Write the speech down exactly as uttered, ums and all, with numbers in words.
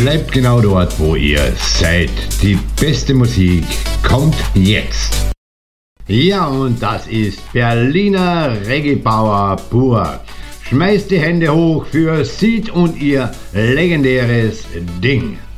Bleibt genau dort, wo ihr seid. Die beste Musik kommt jetzt. Ja, und das ist Berliner Reggae Power pur. Schmeißt die Hände hoch für Sid und ihr legendäres Ding.